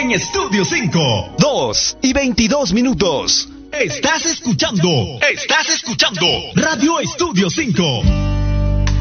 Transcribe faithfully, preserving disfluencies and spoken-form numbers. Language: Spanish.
en Estudio cinco. dos y veintidós minutos. Estás escuchando, estás escuchando Radio Estudio cinco.